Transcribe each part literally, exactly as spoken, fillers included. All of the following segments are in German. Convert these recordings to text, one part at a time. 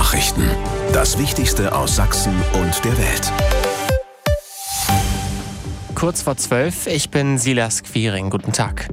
Nachrichten. Das Wichtigste aus Sachsen und der Welt. Kurz vor zwölf, ich bin Silas Quiring. Guten Tag.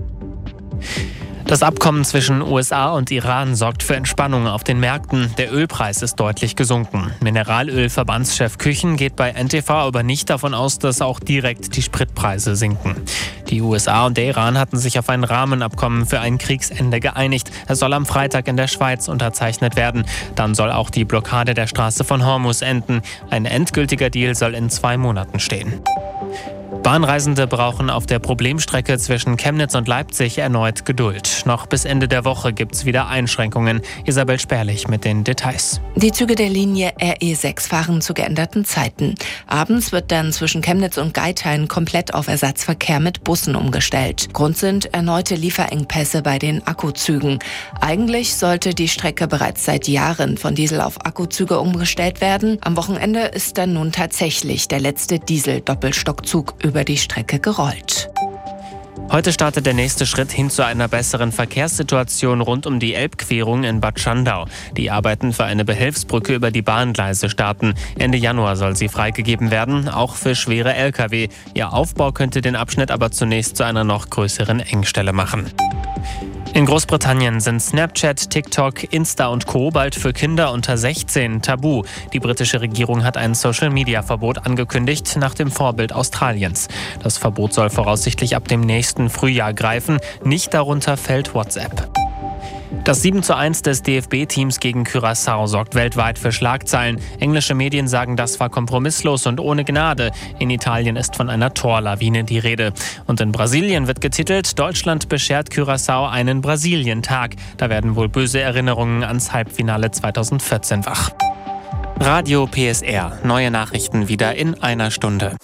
Das Abkommen zwischen U S A und Iran sorgt für Entspannung auf den Märkten. Der Ölpreis ist deutlich gesunken. Mineralölverbandschef Küchen geht bei N T V aber nicht davon aus, dass auch direkt die Spritpreise sinken. Die U S A und der Iran hatten sich auf ein Rahmenabkommen für ein Kriegsende geeinigt. Es soll am Freitag in der Schweiz unterzeichnet werden. Dann soll auch die Blockade der Straße von Hormuz enden. Ein endgültiger Deal soll in zwei Monaten stehen. Bahnreisende brauchen auf der Problemstrecke zwischen Chemnitz und Leipzig erneut Geduld. Noch bis Ende der Woche gibt es wieder Einschränkungen. Isabel Sperlich mit den Details. Die Züge der Linie R E sechs fahren zu geänderten Zeiten. Abends wird dann zwischen Chemnitz und Geithain komplett auf Ersatzverkehr mit Bussen umgestellt. Grund sind erneute Lieferengpässe bei den Akkuzügen. Eigentlich sollte die Strecke bereits seit Jahren von Diesel auf Akkuzüge umgestellt werden. Am Wochenende ist dann nun tatsächlich der letzte Diesel-Doppelstockzug über die Strecke gerollt. Heute startet der nächste Schritt hin zu einer besseren Verkehrssituation rund um die Elbquerung in Bad Schandau. Die Arbeiten für eine Behelfsbrücke über die Bahngleise starten. Ende Januar soll sie freigegeben werden, auch für schwere L K W. Ihr Aufbau könnte den Abschnitt aber zunächst zu einer noch größeren Engstelle machen. In Großbritannien sind Snapchat, TikTok, Insta und Co. bald für Kinder unter sechzehn tabu. Die britische Regierung hat ein Social-Media-Verbot angekündigt, nach dem Vorbild Australiens. Das Verbot soll voraussichtlich ab dem nächsten Frühjahr greifen. Nicht darunter fällt WhatsApp. Das sieben zu eins des D F B-Teams gegen Curaçao sorgt weltweit für Schlagzeilen. Englische Medien sagen, das war kompromisslos und ohne Gnade. In Italien ist von einer Torlawine die Rede. Und in Brasilien wird getitelt, Deutschland beschert Curaçao einen Brasilientag. Da werden wohl böse Erinnerungen ans Halbfinale zweitausendvierzehn wach. Radio P S R. Neue Nachrichten wieder in einer Stunde.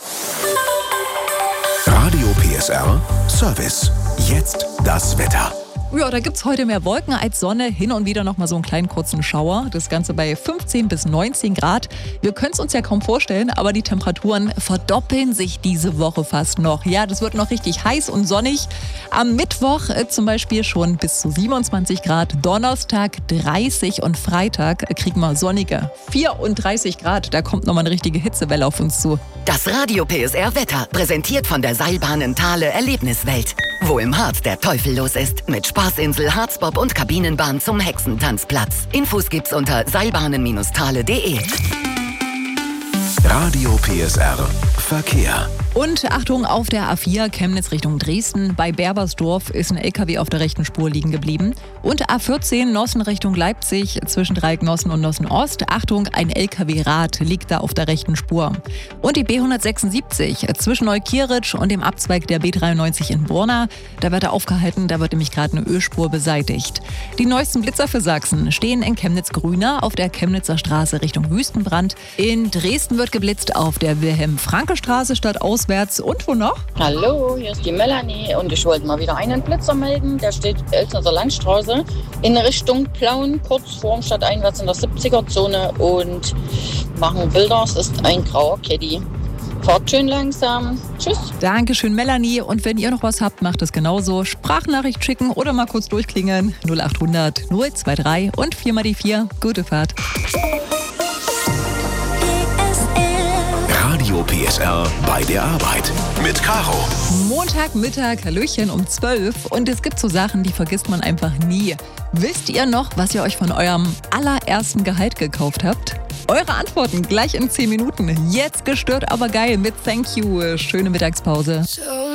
Radio P S R Service. Jetzt das Wetter. Ja, da gibt's heute mehr Wolken als Sonne, hin und wieder noch mal so einen kleinen kurzen Schauer. Das Ganze bei fünfzehn bis neunzehn Grad. Wir können es uns ja kaum vorstellen, aber die Temperaturen verdoppeln sich diese Woche fast noch. Ja, das wird noch richtig heiß und sonnig. Am Mittwoch äh, zum Beispiel schon bis zu siebenundzwanzig Grad, Donnerstag dreißig und Freitag kriegen wir sonnige vierunddreißig Grad. Da kommt nochmal eine richtige Hitzewelle auf uns zu. Das Radio P S R Wetter, präsentiert von der Seilbahn in Thale Erlebniswelt. Wo im Harz der Teufel los ist, mit Spaßinsel, Harzbob und Kabinenbahn zum Hexentanzplatz. Infos gibt's unter seilbahnen Thale punkt de. Radio P S R Verkehr. Und Achtung, auf der A vier Chemnitz Richtung Dresden. Bei Berbersdorf ist ein L K W auf der rechten Spur liegen geblieben. Und A vierzehn Nossen Richtung Leipzig zwischen Dreieck Nossen und Nossen Ost. Achtung, ein L K W-Rad liegt da auf der rechten Spur. Und die B hundertsechsundsiebzig zwischen Neukieritsch und dem Abzweig der B dreiundneunzig in Borna. Da wird er aufgehalten, da wird nämlich gerade eine Ölspur beseitigt. Die neuesten Blitzer für Sachsen stehen in Chemnitz-Grüner auf der Chemnitzer Straße Richtung Wüstenbrand. In Dresden wird geblitzt auf der Wilhelm-Franke-Straße statt auswärts. Und wo noch? Hallo, hier ist die Melanie und ich wollte mal wieder einen Blitzer melden. Der steht Elsner Landstraße in Richtung Plauen, kurz vorm Stadteinwärts in der siebziger-Zone und machen Bilder. Es ist ein grauer Caddy. Fahrt schön langsam. Tschüss. Dankeschön, Melanie. Und wenn ihr noch was habt, macht es genauso. Sprachnachricht schicken oder mal kurz durchklingeln. null achthundert null drei und vier mal die vier. Gute Fahrt. Radio P S R bei der Arbeit mit Caro. Montagmittag, Hallöchen um zwölf. Und es gibt so Sachen, die vergisst man einfach nie. Wisst ihr noch, was ihr euch von eurem allerersten Gehalt gekauft habt? Eure Antworten gleich in zehn Minuten. Jetzt gestört, aber geil mit Thank You. Schöne Mittagspause.